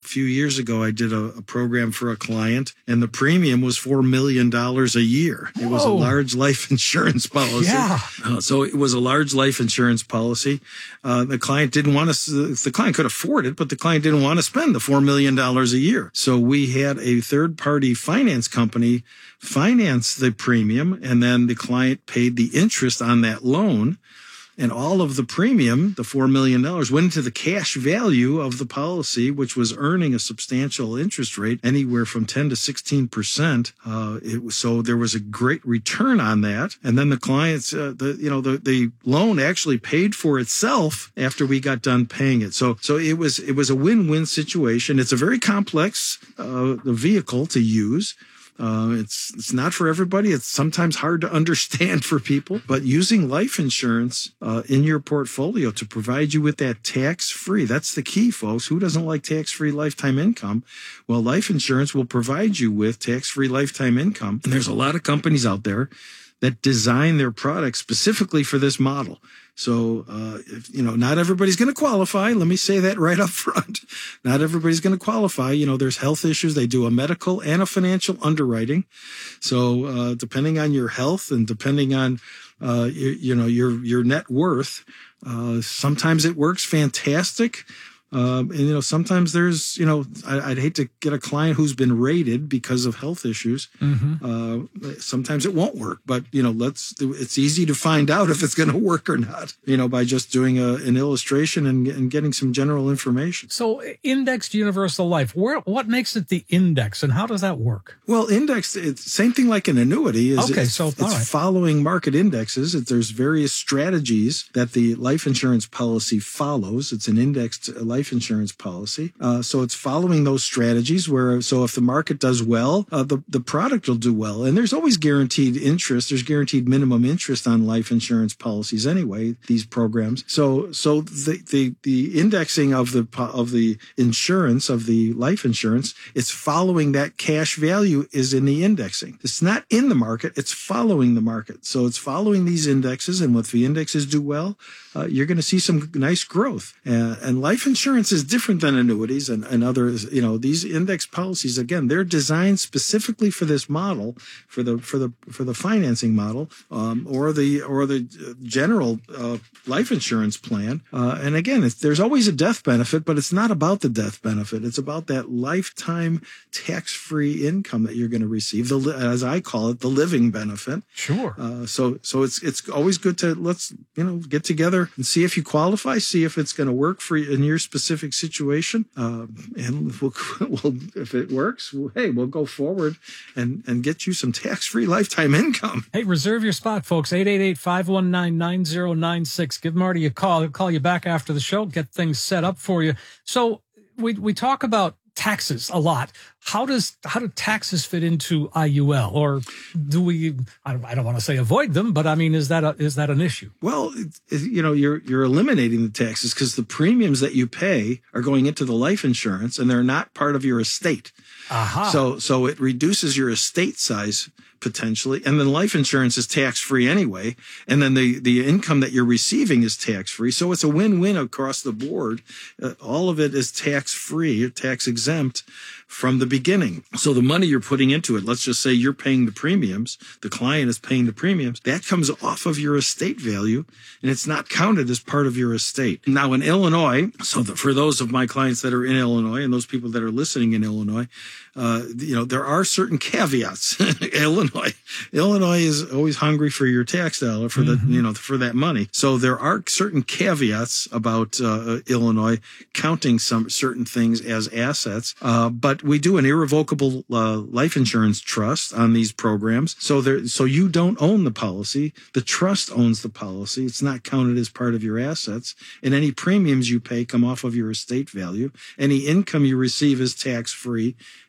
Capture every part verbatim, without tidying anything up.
few years ago, I did a, a program for a client, and the premium was four million dollars a year. It was a large life insurance policy. Yeah. Uh, so it was a large life insurance policy. Uh, the client didn't want to, the client could afford it, but the client didn't want to spend the four million dollars a year. So we had a third-party finance company finance the premium, and then the client paid the interest on that loan. And all of the premium, the four million dollars, went into the cash value of the policy, which was earning a substantial interest rate, anywhere from ten to sixteen percent. Uh, it was, so there was a great return on that. And then the clients, uh, the, you know, the, the loan actually paid for itself after we got done paying it. So, so it was, it was a win-win situation. It's a very complex, uh, vehicle to use. Uh, it's it's not for everybody. It's sometimes hard to understand for people, but using life insurance uh, in your portfolio to provide you with that tax-free, that's the key, folks. Who doesn't like tax-free lifetime income? Well, life insurance will provide you with tax-free lifetime income. And there's a lot of companies out there that design their products specifically for this model. So, uh, if, you know, not everybody's going to qualify. Let me say that right up front. Not everybody's going to qualify. You know, there's health issues. They do a medical and a financial underwriting. So, uh, depending on your health and depending on, uh, you, you know, your, your net worth, uh, sometimes it works fantastic. Um, and, you know, sometimes there's, you know, I, I'd hate to get a client who's been rated because of health issues. Mm-hmm. Uh, sometimes it won't work, but, you know, let's, it's easy to find out if it's going to work or not, you know, by just doing a, an illustration and, and getting some general information. So indexed universal life, where, what makes it the index and how does that work? Well, indexed, it's same thing like an annuity is. Okay, it's, so it's right. following market indexes. There's various strategies that the life insurance policy follows. It's an indexed life life insurance policy. Uh, so it's following those strategies where, so if the market does well, uh, the, the product will do well. And there's always guaranteed interest. There's guaranteed minimum interest on life insurance policies anyway, these programs. So, so the, the, the indexing of the, of the insurance, of the life insurance, it's following that cash value is in the indexing. It's not in the market. It's following the market. So it's following these indexes. And if the indexes do well, uh, you're going to see some nice growth. Uh, and life insurance is different than annuities and, and others. You know, these index policies, again, they're designed specifically for this model, for the for the for the financing model, um, or the or the general uh, life insurance plan. Uh, and again, it's, there's always a death benefit, but it's not about the death benefit. It's about that lifetime tax-free income that you're going to receive, the as I call it, the living benefit. Sure. Uh, so so it's it's always good to let's you know get together and see if you qualify, see if it's going to work for you in your specific situation, uh, and we'll, we'll if it works, well, hey, we'll go forward and and get you some tax-free lifetime income. Hey, reserve your spot, folks. eight eight eight, five one nine, nine zero nine six. Give Marty a call. He'll call you back after the show, get things set up for you. So we we talk about taxes a lot. How does how do taxes fit into I U L, or do we? I don't, I don't want to say avoid them, but I mean, is that a, is that an issue? Well, it, you know, you're you're eliminating the taxes because the premiums that you pay are going into the life insurance, and they're not part of your estate. Aha. So so it reduces your estate size potentially, and then life insurance is tax-free anyway, and then the, the income that you're receiving is tax-free, so it's a win-win across the board. Uh, all of it is tax-free, tax-exempt from the beginning. So the money you're putting into it, let's just say you're paying the premiums, the client is paying the premiums, that comes off of your estate value, and it's not counted as part of your estate. Now in Illinois, so the, for those of my clients that are in Illinois and those people that are listening in Illinois, uh, you know, there are certain caveats. Illinois, Illinois is always hungry for your tax dollar, for mm-hmm. the, you know, for that money. So there are certain caveats about uh, Illinois counting some certain things as assets, uh, but we do an irrevocable uh, life insurance trust on these programs. So there, so you don't own the policy. The trust owns the policy. It's not counted as part of your assets. And any premiums you pay come off of your estate value. Any income you receive is tax-free.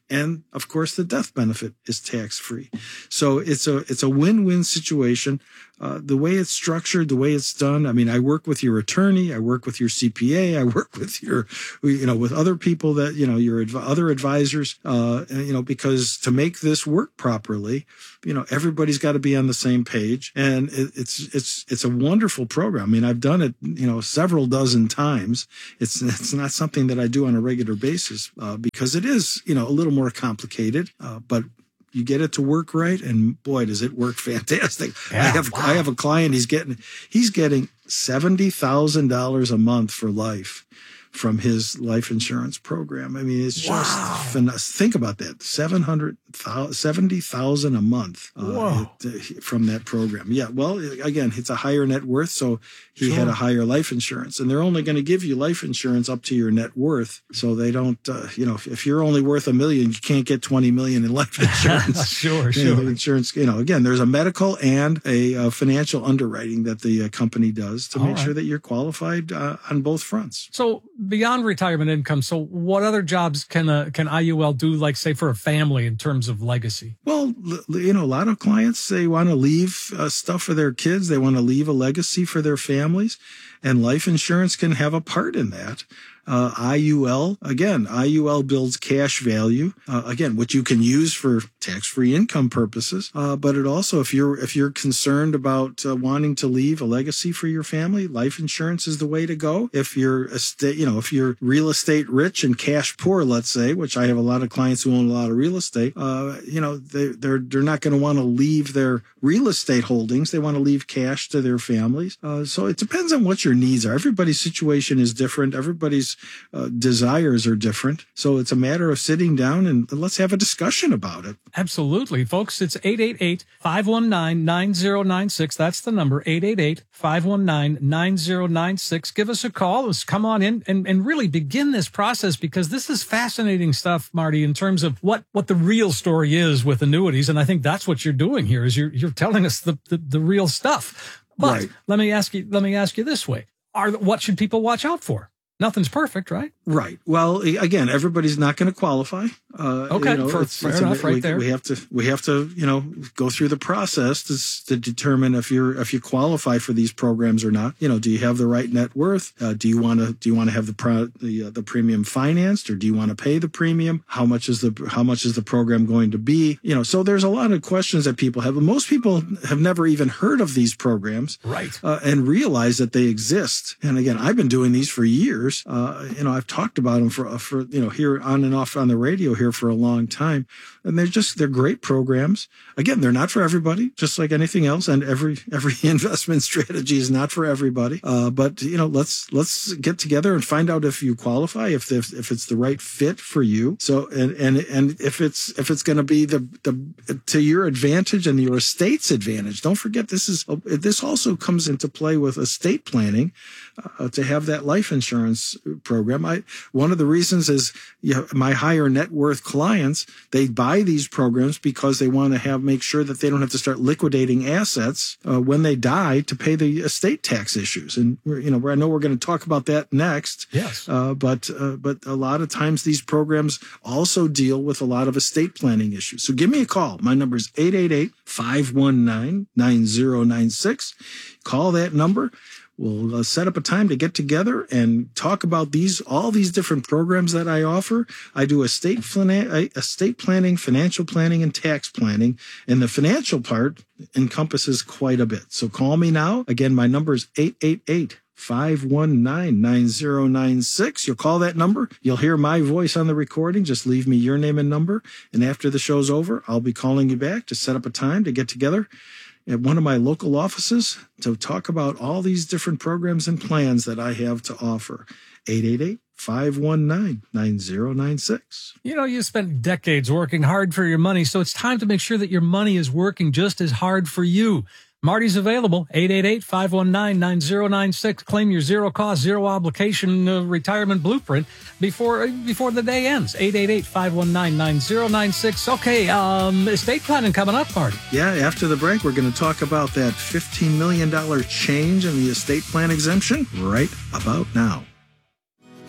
And of course, the death benefit is tax-free. So it's a it's a win-win situation. Uh, the way it's structured, the way it's done. I mean, I work with your attorney, I work with your C P A, I work with your, you know, with other people that, you know, your adv- other advisors, uh, you know, because to make this work properly, you know, everybody's got to be on the same page. And it, it's, it's, it's a wonderful program. I mean, I've done it, you know, several dozen times. It's, it's not something that I do on a regular basis, uh, because it is, you know, a little more complicated, uh, but you get it to work right, and boy, does it work fantastic. Yeah, I have wow. I have a client, he's getting he's getting seventy thousand dollars a month for life from his life insurance program. I mean, it's just Wow. fin- think about that. seven hundred seventy thousand a month uh, it, from that program. Yeah, well, again, it's a higher net worth, so he Sure. had a higher life insurance, and they're only going to give you life insurance up to your net worth. So they don't, uh, you know, if, if you're only worth a million, you can't get twenty million in life insurance. Sure, You know, sure. the insurance, you know, again, there's a medical and a, uh financial underwriting that the uh, company does to All make right. sure that you're qualified uh, on both fronts. So beyond retirement income, so what other jobs can uh, can I U L do, like say for a family in terms of legacy? Well, l- you know, a lot of clients, they want to leave uh, stuff for their kids. They want to leave a legacy for their families, and life insurance can have a part in that. Uh, I U L, again, I U L builds cash value, uh, again, which you can use for tax-free income purposes. Uh, but it also, if you're, if you're concerned about uh, wanting to leave a legacy for your family, life insurance is the way to go. If you're estate, you know, if you're real estate rich and cash poor, let's say, which I have a lot of clients who own a lot of real estate, uh, you know, they, they're, they're not going to want to leave their real estate holdings. They want to leave cash to their families. Uh, so it depends on what your needs are. Everybody's situation is different. Everybody's uh, desires are different. So it's a matter of sitting down and let's have a discussion about it. Absolutely, folks. It's eight eight eight, five one nine, nine zero nine six. That's the number, eight eight eight, five one nine, nine zero nine six. Give us a call. Let's come on in and, and really begin this process, because this is fascinating stuff, Marty, in terms of what, what the real story is with annuities. And I think that's what you're doing here, is you're, you're telling us the, the, the real stuff. But Right. let me ask you, let me ask you this way. Are, what should people watch out for? Nothing's perfect, right? Right. Well, again, everybody's not going to qualify. Uh, Okay, you know, for- fair enough, a, right we, there. We have to, we have to, you know, go through the process to, to determine if you're, if you qualify for these programs or not. You know, do you have the right net worth? Uh, do you want to, do you want to have the pro, the uh, the premium financed, or do you want to pay the premium? How much is the, how much is the program going to be? You know, so there's a lot of questions that people have. Most people have never even heard of these programs, Right. uh, and realize that they exist. And again, I've been doing these for years. Uh, you know, I've talked about them for, for, you know, here on and off on the radio here for a long time. And they're just, they're great programs. Again, they're not for everybody, just like anything else. And every, every investment strategy is not for everybody. Uh, but, you know, let's, let's get together and find out if you qualify, if, if, if it's the right fit for you. So, and, and, and if it's, if it's going to be the, the, to your advantage and your estate's advantage. Don't forget, this is, this also comes into play with estate planning, uh, to have that life insurance program. I, one of the reasons is, you know, my higher net worth clients, they buy these programs because they want to have, make sure that they don't have to start liquidating assets uh, when they die to pay the estate tax issues. And we're, you know, I know we're going to talk about that next. Yes. Uh, but, uh, but a lot of times these programs also deal with a lot of estate planning issues. So give me a call. My number is eight eight eight, five one nine, nine zero nine six. Call that number. We'll uh, set up a time to get together and talk about these, all these different programs that I offer. I do estate, fina- estate planning, financial planning, and tax planning. And the financial part encompasses quite a bit. So call me now. Again, my number is eight eight eight, five one nine, nine zero nine six. You'll call that number. You'll hear my voice on the recording. Just leave me your name and number. And after the show's over, I'll be calling you back to set up a time to get together at one of my local offices to talk about all these different programs and plans that I have to offer. eight eight eight, five one nine, nine zero nine six. You know, you spent decades working hard for your money, so it's time to make sure that your money is working just as hard for you. Marty's available, eight eight eight, five one nine, nine zero nine six. Claim your zero-cost, zero-obligation uh, retirement blueprint before before the day ends. eight eight eight, five one nine, nine zero nine six. Okay, um, estate planning coming up, Marty. Yeah, after the break, we're going to talk about that fifteen million dollars change in the estate plan exemption right about now.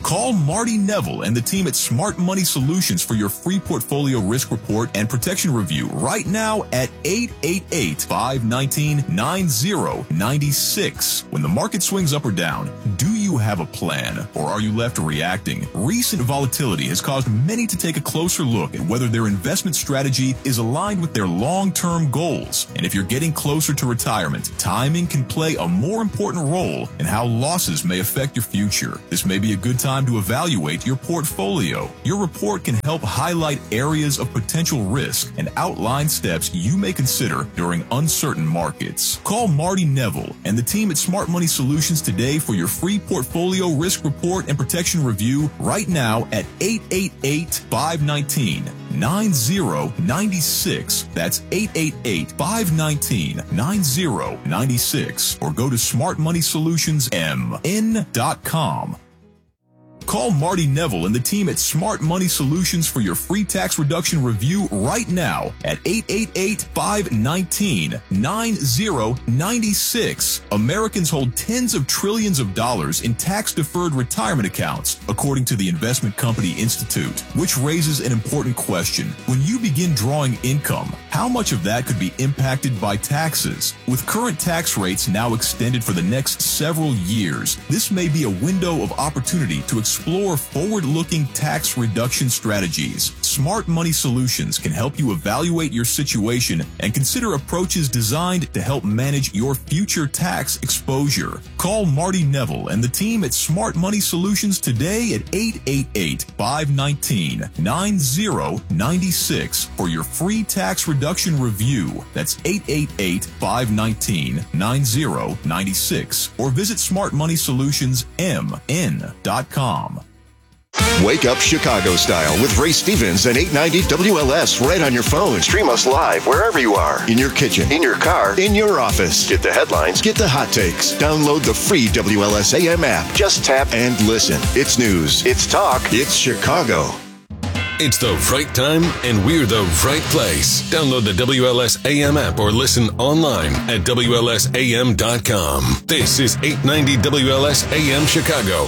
Call Marty Neville and the team at Smart Money Solutions for your free portfolio risk report and protection review right now at eight eight eight, five one nine, nine zero nine six. When the market swings up or down, do you have a plan, or are you left reacting? Recent volatility has caused many to take a closer look at whether their investment strategy is aligned with their long-term goals. And if you're getting closer to retirement, timing can play a more important role in how losses may affect your future. This may be a good time to evaluate your portfolio. Your report can help highlight areas of potential risk and outline steps you may consider during uncertain markets. Call Marty Neville and the team at Smart Money Solutions today for your free portfolio risk report and protection review right now at eight eight eight, five one nine, nine zero nine six. That's eight eight eight, five one nine, nine zero nine six. Or go to smart money solutions m n dot com. Call Marty Neville and the team at Smart Money Solutions for your free tax reduction review right now at eight eight eight, five one nine, nine zero nine six. Americans hold tens of trillions of dollars in tax-deferred retirement accounts, according to the Investment Company Institute, which raises an important question. When you begin drawing income, how much of that could be impacted by taxes? With current tax rates now extended for the next several years, this may be a window of opportunity to explore forward-looking tax reduction strategies. Smart Money Solutions can help you evaluate your situation and consider approaches designed to help manage your future tax exposure. Call Marty Neville and the team at Smart Money Solutions today at eight eight eight, five one nine, nine zero nine six for your free tax reduction review. That's eight eight eight, five one nine, nine zero nine six. Or visit smart money solutions m n dot com. Wake up Chicago style with Ray Stevens and eight ninety W L S right on your phone. Stream us live wherever you are. In your kitchen, in your car, in your office. Get the headlines, get the hot takes. Download the free W L S A M app. Just tap and listen. It's news. It's talk. It's Chicago. It's the right time, and we're the right place. Download the W L S A M app or listen online at W L S A M dot com. This is eight ninety W L S A M Chicago.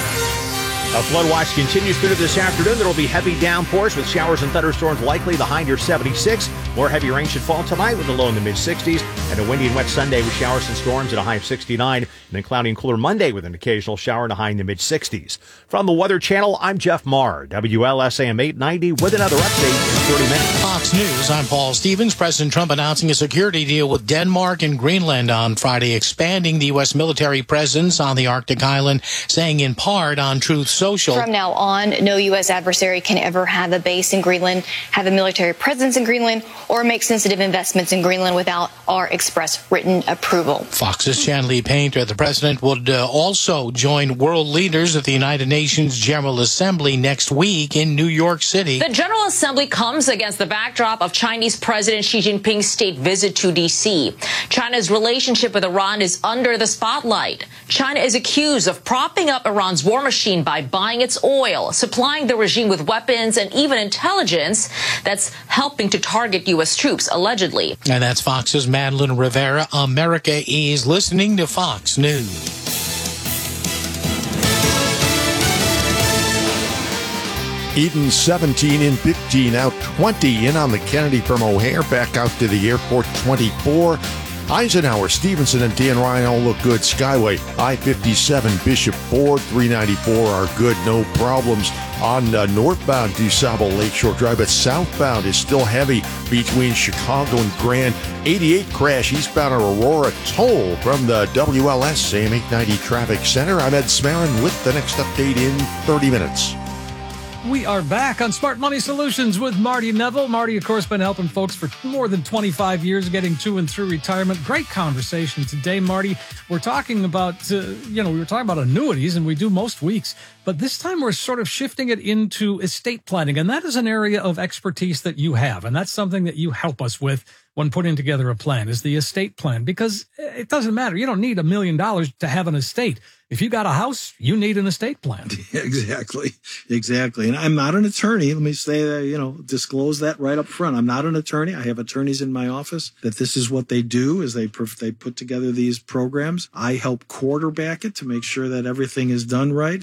A flood watch continues through this afternoon. There will be heavy downpours with showers and thunderstorms likely. The high near seventy-six. More heavy rain should fall tonight with a low in the mid-sixties. And a windy and wet Sunday with showers and storms at a high of sixty-nine. And then cloudy and cooler Monday with an occasional shower and a high in the mid-sixties. From the Weather Channel, I'm Jeff Marr. W L S A M eight ninety with another update in thirty minutes. Fox News, I'm Paul Stevens. President Trump announcing a security deal with Denmark and Greenland on Friday, expanding the U S military presence on the Arctic island, saying in part on Truth Social. From now on, no U S adversary can ever have a base in Greenland, have a military presence in Greenland, or make sensitive investments in Greenland without our express written approval. Fox's Chanley Painter. The president would uh, also join world leaders at the United Nations General Assembly next week in New York City. The General Assembly comes against the backdrop of Chinese President Xi Jinping's state visit to D C. China's relationship with Iran is under the spotlight. China is accused of propping up Iran's war machine by buying its oil, supplying the regime with weapons and even intelligence that's helping to target U S troops, allegedly. And that's Fox's Madeline Rivera. America is listening to Fox News. Eden seventeen in fifteen, out twenty in on the Kennedy from O'Hare, back out to the airport twenty-four. Eisenhower, Stevenson, and Dan Ryan all look good. Skyway, I fifty-seven, Bishop Ford, three ninety-four are good, no problems. On uh, northbound DuSable Lakeshore Drive, but southbound is still heavy between Chicago and Grand. eighty-eight crash eastbound on Aurora Toll from the W L S A M eight ninety Traffic Center. I'm Ed Smarin with the next update in thirty minutes. We are back on Smart Money Solutions with Marty Neville. Marty, of course, been helping folks for more than twenty-five years getting to and through retirement. Great conversation today, Marty. We're talking about, uh, you know, we were talking about annuities, and we do most weeks, but this time we're sort of shifting it into estate planning, and that is an area of expertise that you have, and that's something that you help us with when putting together a plan, is the estate plan, because it doesn't matter. You don't need a million dollars to have an estate. If you got a house, you need an estate plan. Exactly. Exactly. And I'm not an attorney. Let me say that, you know, disclose that right up front. I'm not an attorney. I have attorneys in my office that this is what they do, is they they put together these programs. I help quarterback it to make sure that everything is done right. It's signed,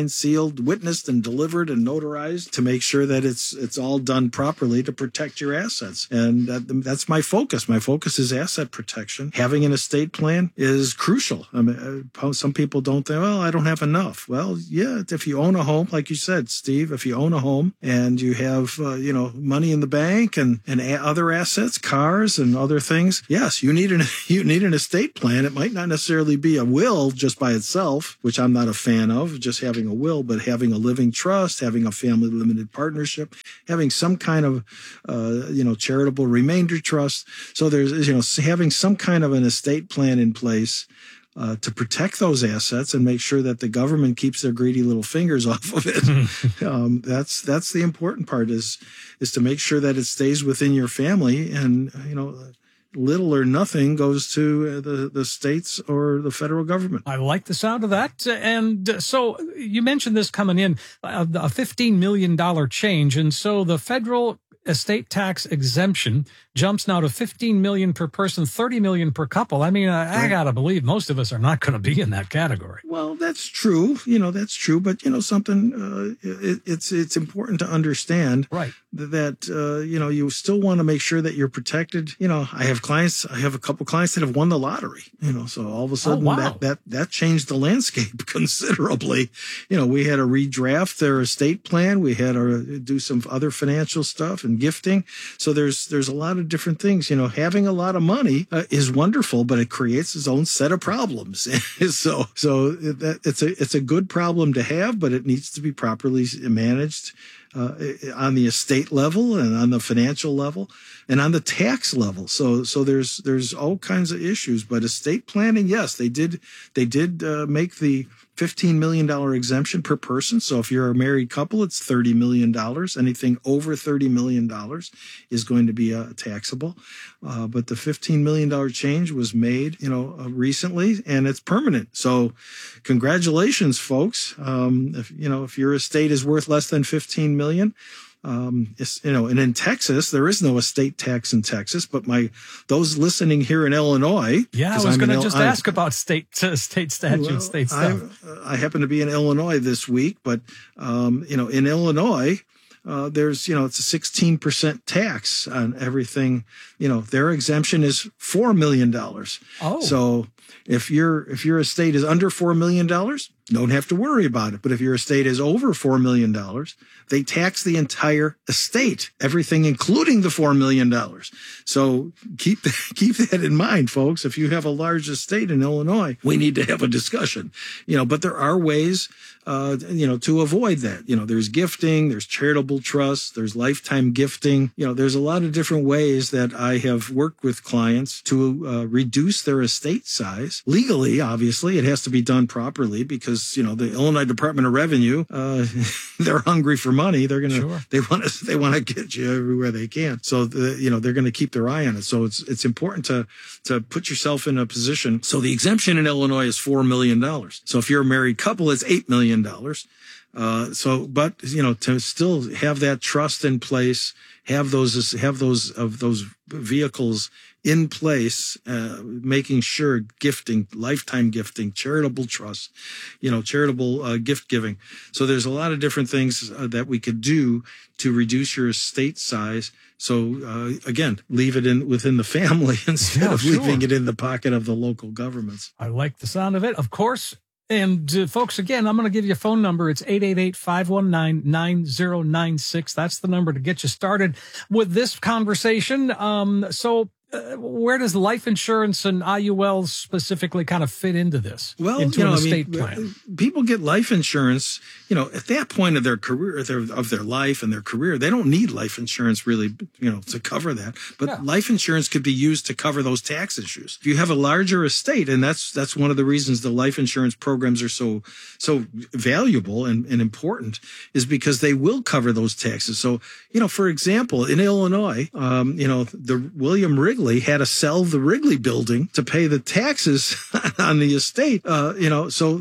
signed, sealed, witnessed, and delivered and notarized to make sure that it's it's all done properly to protect your assets. And that, that's my focus. My focus is asset protection. Having an estate plan is crucial. I mean, some people don't think, well, I don't have enough. Well, yeah, if you own a home, like you said, Steve, if you own a home and you have, uh, you know, money in the bank and, and other assets, cars and other things, yes, you need an, you need an estate plan. It might not necessarily be a will just by itself, which I'm not a fan of, just having a will, but having a living trust, having a family limited partnership, having some kind of, uh, you know, charitable remainder trust. So there's, you know, having some kind of an estate plan in place Uh, to protect those assets and make sure that the government keeps their greedy little fingers off of it. um, that's that's the important part is is to make sure that it stays within your family, and you know, little or nothing goes to the the states or the federal government. I like the sound of that. And so you mentioned this coming in, a, a fifteen million dollars change, and so the federal estate tax exemption jumps now to fifteen million dollars per person, thirty million dollars per couple. I mean, I, I got to believe most of us are not going to be in that category. Well, that's true. You know, that's true. But, you know, something, uh, it, it's it's important to understand right. that, uh, you know, you still want to make sure that you're protected. You know, I have clients, I have a couple clients that have won the lottery, you know, so all of a sudden oh, wow. that, that, that changed the landscape considerably. You know, we had to redraft their estate plan. We had to do some other financial stuff and gifting. So there's, there's a lot of different things. You know, having a lot of money uh, is wonderful, but it creates its own set of problems. so, so that it's a, it's a good problem to have, but it needs to be properly managed uh, on the estate level and on the financial level and on the tax level. So, so there's, there's all kinds of issues, but estate planning, yes, they did, they did uh, make the fifteen million dollars exemption per person. So if you're a married couple, it's thirty million dollars. Anything over thirty million dollars is going to be uh, taxable. Uh, but the fifteen million dollars change was made, you know, uh, recently, and it's permanent. So congratulations, folks. Um, if, you know, if your estate is worth less than fifteen million dollars, Um, it's, you know, and in Texas, there is no estate tax in Texas, but my, those listening here in Illinois. Yeah, I was going to just I'm, ask about state, uh, state statute, well, state stuff. I, I happen to be in Illinois this week, but, um, you know, in Illinois, uh, there's, you know, it's a sixteen percent tax on everything. You know, their exemption is four million dollars. Oh. So if your, if your estate is under four million dollars, don't have to worry about it. But if your estate is over four million dollars, they tax the entire estate, everything, including the four million dollars. So keep, keep that in mind, folks. If you have a large estate in Illinois, we need to have a discussion, you know, but there are ways, uh, you know, to avoid that. You know, there's gifting, there's charitable trusts, there's lifetime gifting. You know, there's a lot of different ways that I have worked with clients to uh, reduce their estate size. Legally, obviously, it has to be done properly because, you know, the Illinois Department of Revenue, uh, they're hungry for money. They're going to, sure. they want to, they want to get you everywhere they can. So, the, you know, they're going to keep their eye on it. So it's, it's important to, to put yourself in a position. So the exemption in Illinois is four million dollars. So if you're a married couple, it's eight million dollars. Uh, so, but, you know, to still have that trust in place, have those, have those of those vehicles in place, uh, making sure gifting, lifetime gifting, charitable trust, you know, charitable uh, gift giving. So there's a lot of different things uh, that we could do to reduce your estate size. So uh, again, leave it in within the family instead yeah, of sure. leaving it in the pocket of the local governments. I like the sound of it, of course. And uh, folks, again, I'm going to give you a phone number. It's eight eight eight, five one nine, nine zero nine six. That's the number to get you started with this conversation. Um, so uh, where does life insurance and I U L specifically kind of fit into this? Well, into you know, an estate I mean, plan? People get life insurance, you know, at that point of their career, their, of their life and their career, they don't need life insurance really, you know, to cover that. But yeah. life insurance could be used to cover those tax issues. If you have a larger estate, and that's that's one of the reasons the life insurance programs are so so valuable and, and important, is because they will cover those taxes. So, you know, for example, in Illinois, um, you know, the William Wrigley had to sell the Wrigley building to pay the taxes on the estate. Uh, you know, so so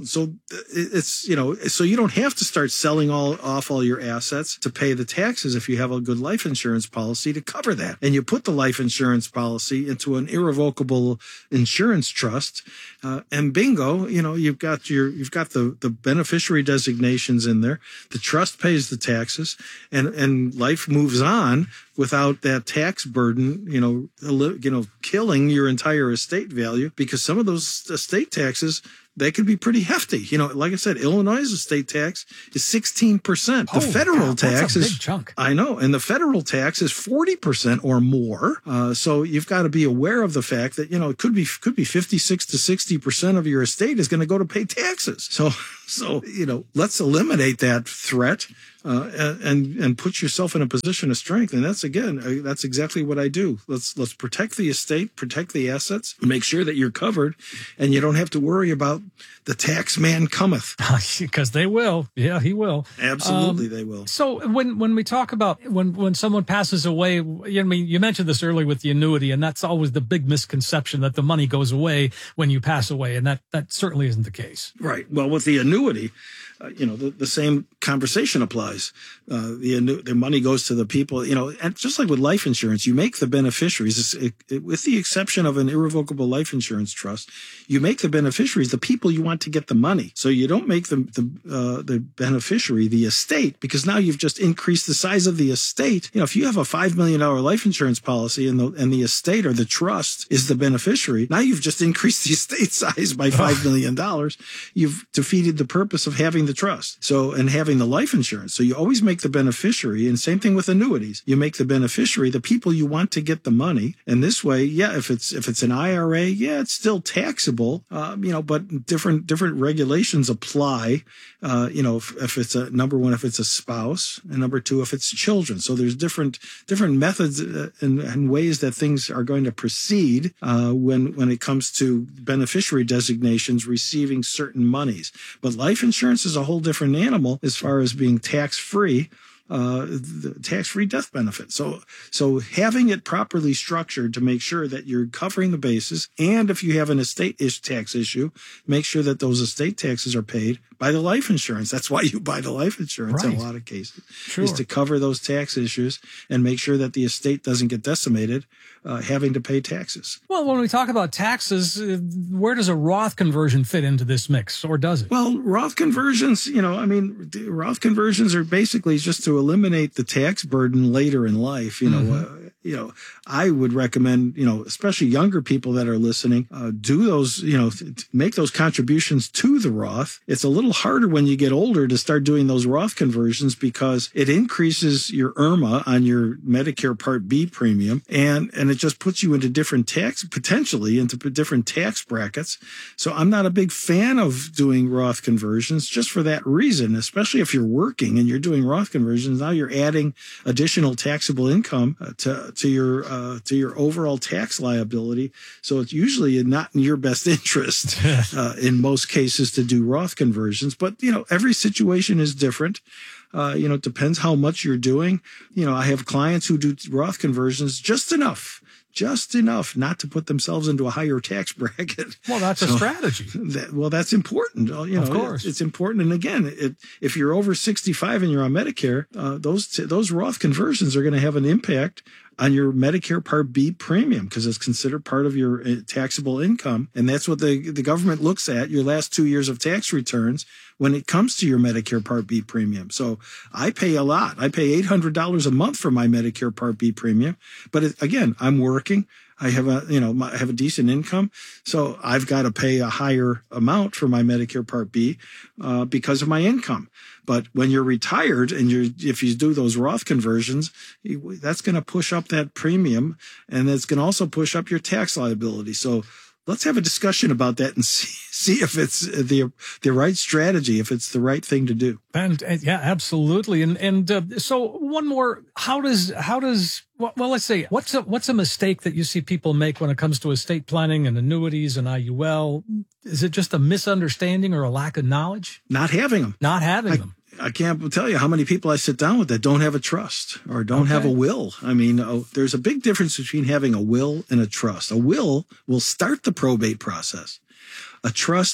it's, you know, so you don't have to start selling all off all your assets to pay the taxes if you have a good life insurance policy to cover that. And you put the life insurance policy into an irrevocable insurance trust, uh, and bingo, you know, you've got your, you've got the, the beneficiary designations in there. The trust pays the taxes, and, and life moves on without that tax burden, you know, you know, killing your entire estate value, because some of those estate taxes, they could be pretty hefty. You know, like I said, Illinois' estate tax is sixteen percent. The Oh, federal God, tax that's a is, big chunk. I know, and the federal tax is forty percent or more. Uh, so you've got to be aware of the fact that, you know, it could be, could be fifty-six to sixty percent of your estate is going to go to pay taxes. So, so, you know, let's eliminate that threat. Uh, and, and put yourself in a position of strength. And that's, again, that's exactly what I do. Let's, let's protect the estate, protect the assets, make sure that you're covered, and you don't have to worry about the tax man cometh. Because they will. Yeah, he will. Absolutely, Um, they will. So when, when we talk about when, when someone passes away, you know, I mean, you mentioned this earlier with the annuity, and that's always the big misconception that the money goes away when you pass away. And that, that certainly isn't the case. Right. Well, with the annuity, uh, you know, the, the same conversation applies. Uh, the annu- the money goes to the people, you know, and just like with life insurance, you make the beneficiaries, it, it, with the exception of an irrevocable life insurance trust, you make the beneficiaries the people you want to get the money. So you don't make the the, uh, the beneficiary the estate, because now you've just increased the size of the estate. You know, if you have a five million dollars life insurance policy and the and the estate or the trust is the beneficiary, now you've just increased the estate size by five million dollars. You've defeated the purpose of having the trust. So, and having the life insurance. So you always make the beneficiary, and same thing with annuities. You make the beneficiary the people you want to get the money. And this way, yeah, if it's, if it's an I R A, yeah, it's still taxable, um, you know, but different, different regulations apply. Uh, you know, if, if it's a number one, if it's a spouse, and number two, if it's children. So there's different, different methods and, and ways that things are going to proceed, uh, when, when it comes to beneficiary designations receiving certain monies. But life insurance is a whole different animal as far as being tax-free. Uh, the tax-free death benefit. So, so having it properly structured to make sure that you're covering the bases, and if you have an estate ish tax issue, make sure that those estate taxes are paid by the life insurance. That's why you buy the life insurance Right. in a lot of cases, Sure. is to cover those tax issues and make sure that the estate doesn't get decimated, uh, having to pay taxes. Well, when we talk about taxes, uh, where does a Roth conversion fit into this mix, or does it? Well, Roth conversions, you know, I mean, Roth conversions are basically just to eliminate the tax burden later in life. You know, mm-hmm. uh, you know, I would recommend, you know, especially younger people that are listening, uh, do those, you know, th- make those contributions to the Roth. It's a little harder when you get older to start doing those Roth conversions, because it increases your I R M A on your Medicare Part B premium, and, and it just puts you into different tax, potentially into different tax brackets. So I'm not a big fan of doing Roth conversions just for that reason, especially if you're working and you're doing Roth conversions. Now you're adding additional taxable income uh, to, to your, uh, to your overall tax liability. So it's usually not in your best interest, uh, in most cases, to do Roth conversions. But, you know, every situation is different. Uh, you know, it depends how much you're doing. You know, I have clients who do Roth conversions just enough, just enough not to put themselves into a higher tax bracket. Well, that's So a strategy. That, well, that's important. You know, Of course. it, it's important. And again, it, if you're over sixty-five and you're on Medicare, uh, those those Roth conversions are going to have an impact on your Medicare Part B premium, because it's considered part of your uh, taxable income. And that's what the, the government looks at, your last two years of tax returns, when it comes to your Medicare Part B premium. So I pay a lot. I pay eight hundred dollars a month for my Medicare Part B premium. But it, again, I'm working. I have a, you know, my, I have a decent income. So I've got to pay a higher amount for my Medicare Part B, uh, because of my income. But when you're retired and you're, if you do those Roth conversions, that's going to push up that premium, and it's going to also push up your tax liability. So let's have a discussion about that and see, see if it's the the right strategy, if it's the right thing to do. And, and yeah, absolutely. And and uh, so one more, how does how does well, well let's say what's a what's a mistake that you see people make when it comes to estate planning and annuities and I U L? Is it just a misunderstanding or a lack of knowledge? Not having them. Not having I, them. I can't tell you how many people I sit down with that don't have a trust or don't Okay. have a will. I mean, oh, there's a big difference between having a will and a trust. A will will start the probate process. A trust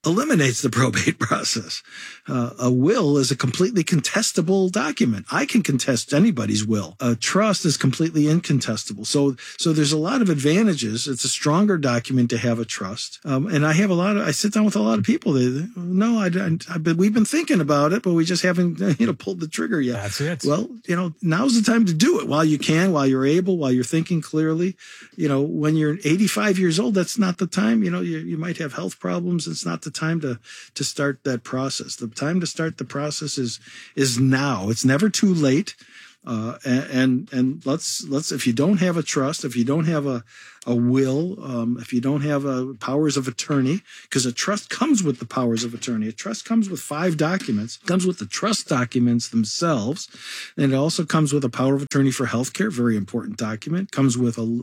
eliminates the probate process. Uh, a will is a completely contestable document. I can contest anybody's will. A trust is completely incontestable. So, so there's a lot of advantages. It's a stronger document to have a trust. Um, and I have a lot of, I sit down with a lot of people that, no, I, I, I've been, we've been thinking about it, but we just haven't, you know, pulled the trigger yet. That's it. Well, you know, now's the time to do it while you can, while you're able, while you're thinking clearly. You know, when you're eighty-five years old, that's not the time. You know, you, you might have health problems. It's not the time to, to start that process. The time to start the process is, is now. It's never too late. Uh, and, and, and let's, let's, if you don't have a trust, if you don't have a, a will, um, if you don't have a powers of attorney, because a trust comes with the powers of attorney. A trust comes with five documents, comes with the trust documents themselves. And it also comes with a power of attorney for healthcare, very important document, comes with a,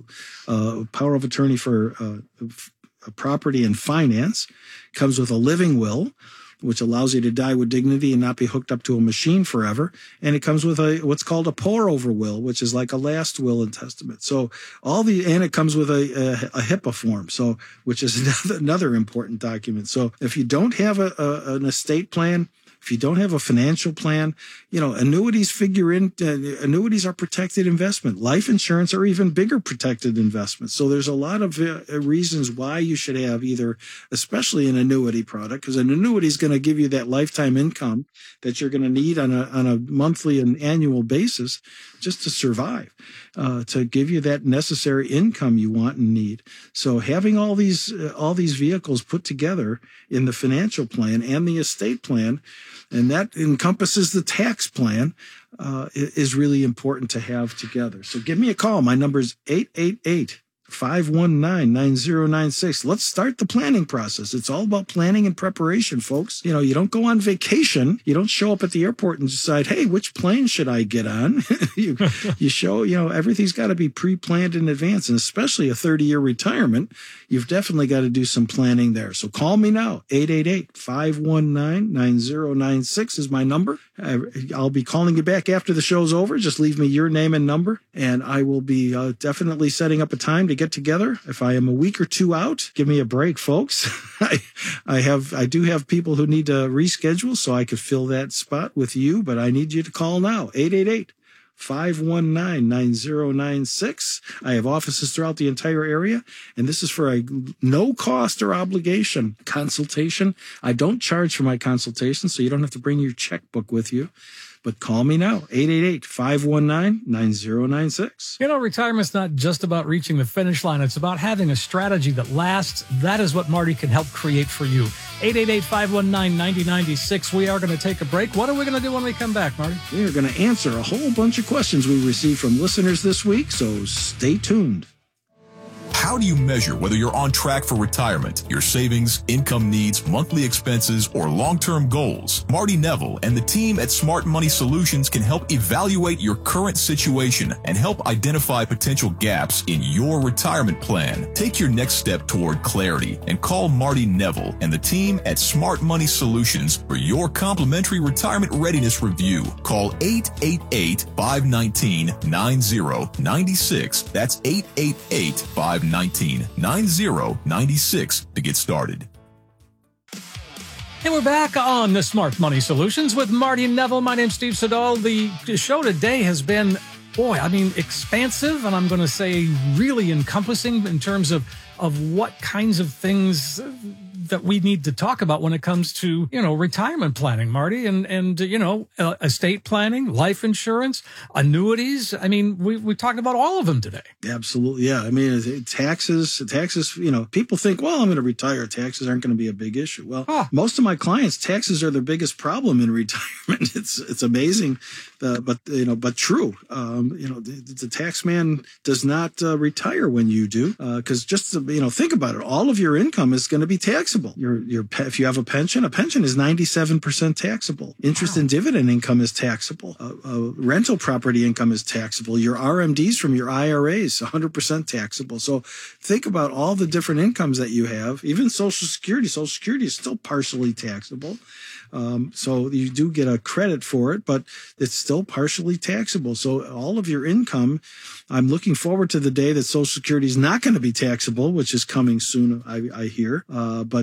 a power of attorney for, uh, a property and finance, comes with a living will, which allows you to die with dignity and not be hooked up to a machine forever. And it comes with a what's called a pour-over will, which is like a last will and testament. So all the and it comes with a, a, a HIPAA form, so which is another, another important document. So if you don't have a, a, an estate plan, if you don't have a financial plan, you know, annuities figure in, uh, annuities are protected investment. Life insurance are even bigger protected investments. So there's a lot of uh, reasons why you should have either, especially an annuity product, because an annuity is going to give you that lifetime income that you're going to need on a, on a monthly and annual basis just to survive, uh, to give you that necessary income you want and need. So having all these, uh, all these vehicles put together in the financial plan and the estate plan, and that encompasses the tax plan, uh, is really important to have together. So give me a call. My number is eight eight eight, five one nine, nine zero nine six. Let's start the planning process. It's all about planning and preparation, folks. You know, you don't go on vacation. You don't show up at the airport and decide, hey, which plane should I get on? you, you show, you know, everything's got to be pre-planned in advance, and especially a thirty-year retirement. You've definitely got to do some planning there. So call me now. eight eight eight, five one nine, nine zero nine six is my number. I'll be calling you back after the show's over. Just leave me your name and number, and I will be uh, definitely setting up a time to get together. If I am a week or two out, give me a break, folks. I, I have, I do have people who need to reschedule, so I could fill that spot with you, but I need you to call now. eight eight eight, five one nine, nine zero nine six. I have offices throughout the entire area, and this is for a no cost or obligation consultation. I don't charge for my consultation, so you don't have to bring your checkbook with you. But call me now, eight eight eight, five one nine, nine zero nine six. You know, retirement's not just about reaching the finish line. It's about having a strategy that lasts. That is what Marty can help create for you. eight eight eight, five one nine, nine zero nine six. We are going to take a break. What are we going to do when we come back, Marty? We are going to answer a whole bunch of questions we received from listeners this week, so stay tuned. How do you measure whether you're on track for retirement, your savings, income needs, monthly expenses, or long-term goals? Marty Neville and the team at Smart Money Solutions can help evaluate your current situation and help identify potential gaps in your retirement plan. Take your next step toward clarity and call Marty Neville and the team at Smart Money Solutions for your complimentary retirement readiness review. Call eight eight eight, five one nine, nine zero nine six. That's eight eight eight, five one nine, nine zero nine six to get started. And we're back on the Smart Money Solutions with Marty Neville. My name's Steve Siddall. The show today has been, boy, I mean, expansive, and I'm going to say really encompassing in terms of, of what kinds of things that we need to talk about when it comes to, you know, retirement planning, Marty, and, and you know, uh, estate planning, life insurance, annuities. I mean, we, we talked about all of them today. Absolutely. Yeah. I mean, taxes, taxes, you know, people think, well, I'm going to retire. Taxes aren't going to be a big issue. Well, oh. most of my clients, taxes are their biggest problem in retirement. It's, it's amazing, uh, but, you know, but true. Um, you know, the, the tax man does not uh, retire when you do, uh, cause just, to, you know, think about it. All of your income is going to be taxable. Your, your, if you have a pension, a pension is ninety-seven percent taxable. Interest wow. and dividend income is taxable. Uh, uh, rental property income is taxable. Your R M Ds from your I R As, one hundred percent taxable. So think about all the different incomes that you have. Even Social Security. Social Security is still partially taxable. Um, so you do get a credit for it, but it's still partially taxable. So all of your income, I'm looking forward to the day that Social Security is not going to be taxable, which is coming soon, I, I hear. Uh, but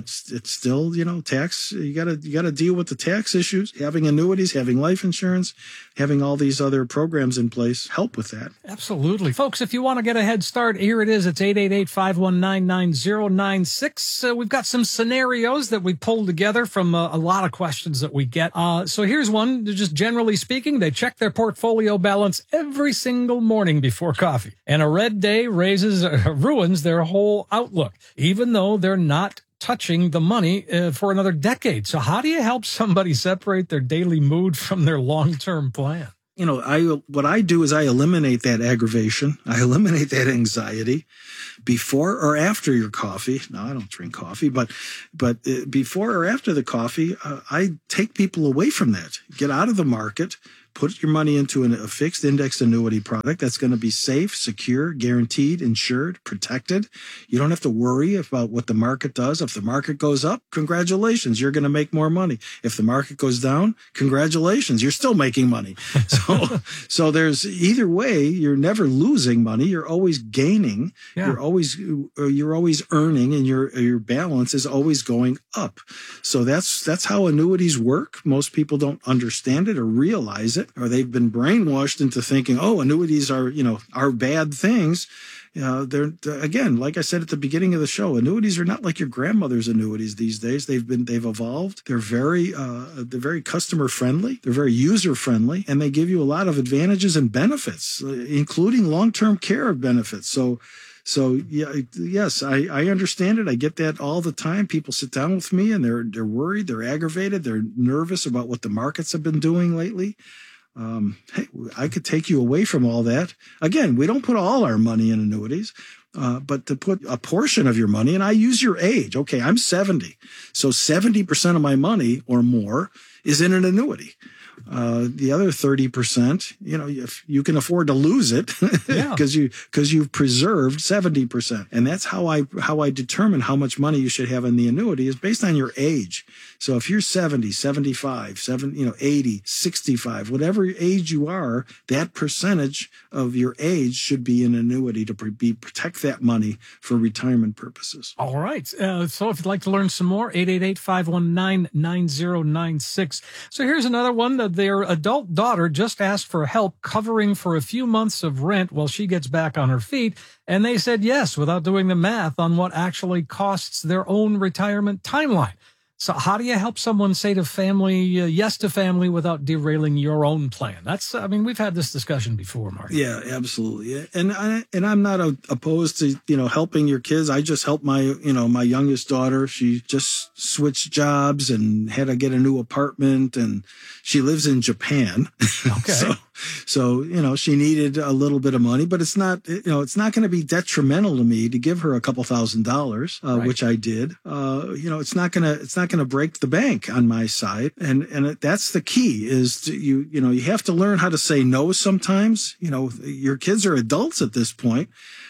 but it's still, you know, tax. You gotta, you gotta deal with the tax issues. Having annuities, having life insurance, having all these other programs in place help with that. Absolutely. Folks, if you want to get a head start, here it is. It's eight eight eight, five one nine, nine zero nine six. Uh, we've got some scenarios that we pulled together from uh, a lot of questions that we get. Uh, so here's one. Just generally speaking, they check their portfolio balance every single morning before coffee. And a red day raises, uh, ruins their whole outlook, even though they're not touching the money uh, for another decade. So how do you help somebody separate their daily mood from their long-term plan? You know, I what I do is I eliminate that aggravation. I eliminate that anxiety before or after your coffee. No, I don't drink coffee, but but uh, before or after the coffee, uh, I take people away from that. Get out of the market. Put your money into an, a fixed index annuity product that's going to be safe, secure, guaranteed, insured, protected. You don't have to worry about what the market does. If the market goes up, congratulations, you're going to make more money. If the market goes down, congratulations, you're still making money. So, so there's either way, you're never losing money. You're always gaining. Yeah. You're always, you're always earning, and your, your balance is always going up. So that's, that's how annuities work. Most people don't understand it or realize it, or they've been brainwashed into thinking, oh, annuities are, you know, are bad things. Uh, they're, again, like I said at the beginning of the show, annuities are not like your grandmother's annuities these days. They've been, they've evolved. They're very, uh, they're very customer friendly. They're very user friendly, and they give you a lot of advantages and benefits, uh, including long-term care benefits. So, So yeah, yes, I, I understand it. I get that all the time. People sit down with me and they're they're worried, they're aggravated, they're nervous about what the markets have been doing lately. Um, hey, I could take you away from all that. Again, we don't put all our money in annuities, uh, but to put a portion of your money, and I use your age. Okay, I'm seventy, so seventy percent of my money or more is in an annuity. Uh, the other thirty percent, you know, if you can afford to lose it because yeah. you, because you've preserved seventy percent. And that's how I, how I determine how much money you should have in the annuity is based on your age. So if you're seventy, seventy-five, seven, you know, eighty, sixty-five, whatever age you are, that percentage of your age should be an annuity to be, protect that money for retirement purposes. All right. Uh, so if you'd like to learn some more, eight eight eight, five one nine, nine zero nine six. So here's another one. That their adult daughter just asked for help covering for a few months of rent while she gets back on her feet. And they said yes, without doing the math on what actually costs their own retirement timeline. So how do you help someone say to family, uh, yes to family without derailing your own plan? That's, I mean, we've had this discussion before, Marty. Yeah, absolutely. And I, and I'm not a, opposed to, you know, helping your kids. I just helped my, you know, my youngest daughter. She just switched jobs and had to get a new apartment, and she lives in Japan. Okay. so, so, you know, she needed a little bit of money, but it's not, you know, it's not going to be detrimental to me to give her a couple thousand dollars, uh, right. which I did. Uh, you know, it's not going to, it's not going to break the bank on my side. And, and it, that's the key is to, you, you know, you have to learn how to say no sometimes. You know, your kids are adults at this point.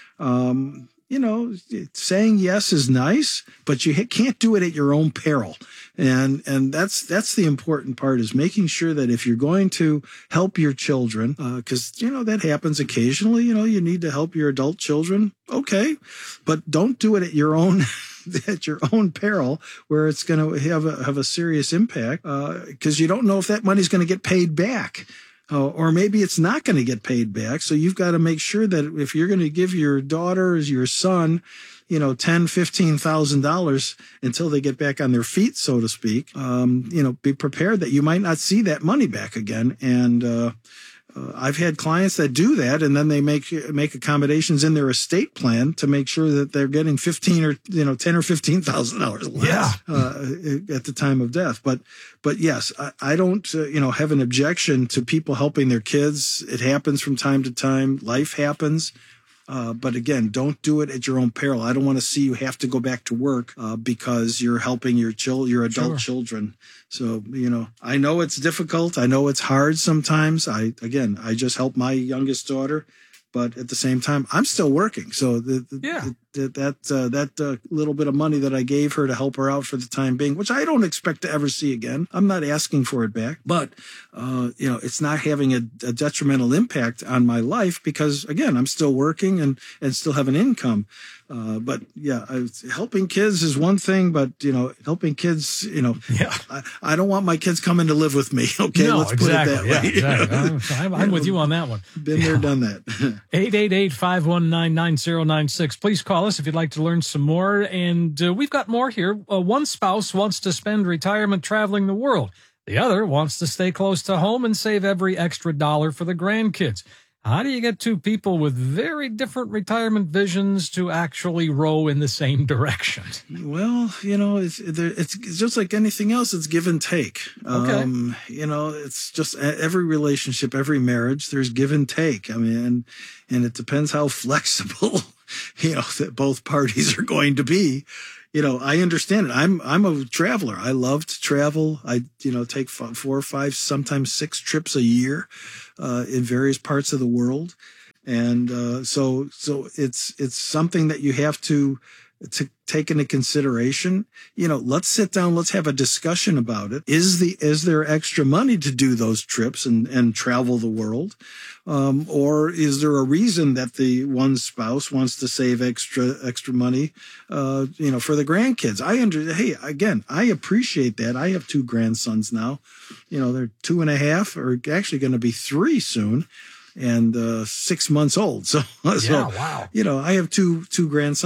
Um, you know, saying yes is nice, but you can't do it at your own peril. And, and that's, that's the important part is making sure that if you're going to help your children, uh, cause, you know, that happens occasionally, you know, you need to help your adult children. Okay. But don't do it at your own, at your own peril where it's going to have a, have a serious impact, uh, cause you don't know if that money's going to get paid back. Uh, or maybe it's not going to get paid back. So you've got to make sure that if you're going to give your daughter, your son, you know, ten, fifteen thousand dollars until they get back on their feet, so to speak, um, you know, be prepared that you might not see that money back again. And, uh, Uh, I've had clients that do that, and then they make make accommodations in their estate plan to make sure that they're getting fifteen or you know ten or fifteen thousand dollars less yeah. uh, at the time of death. But but yes, I, I don't uh, you know have an objection to people helping their kids. It happens from time to time. Life happens. Uh, but again, don't do it at your own peril. I don't want to see you have to go back to work uh, because you're helping your chil- your adult sure. children. So, you know, I know it's difficult. I know it's hard sometimes. I, again, I just help my youngest daughter, but at the same time, I'm still working. So the, the, yeah. the that that uh, that uh, little bit of money that I gave her to help her out for the time being, which I don't expect to ever see again. I'm not asking for it back, but uh, you know, it's not having a, a detrimental impact on my life because, again, I'm still working and and still have an income. Uh, but yeah, I, helping kids is one thing, but you know, helping kids, you know, yeah. I, I don't want my kids coming to live with me. Okay, no, let's exactly. put it that yeah, way. Exactly. I'm, I'm, I'm with you on that one. Been yeah. there, done that. eight eight eight, five one nine, nine zero nine six. Please call us if you'd like to learn some more. And uh, we've got more here. Uh, one spouse wants to spend retirement traveling the world. The other wants to stay close to home and save every extra dollar for the grandkids. How do you get two people with very different retirement visions to actually row in the same direction? Well, you know, it's, it's just like anything else. It's give and take. Okay. Um, you know, it's just every relationship, every marriage, there's give and take. I mean, and, and it depends how flexible, you know, that both parties are going to be. You know, I understand it. I'm, I'm a traveler. I love to travel. I, you know, take four or five, sometimes six trips a year, uh, in various parts of the world. And, uh, so, so it's, it's something that you have to, to take into consideration. You know, let's sit down. Let's have a discussion about it. Is the, is there extra money to do those trips and, and travel the world? Um, or is there a reason that the one spouse wants to save extra, extra money, uh, you know, for the grandkids? I under, hey, again, I appreciate that. I have two grandsons now, you know, they're two and a half or actually going to be three soon and, uh, six months old. So, yeah, so, wow. you know, I have two, two grandsons.